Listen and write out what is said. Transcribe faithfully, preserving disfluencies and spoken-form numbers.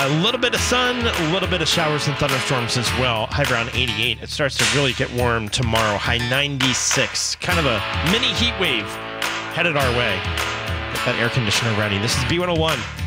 A little bit of sun, a little bit of showers and thunderstorms as well. High around eighty-eight. It starts to really get warm tomorrow. High ninety-six. Kind of a mini heat wave headed our way. Get that air conditioner ready. This is B one oh one.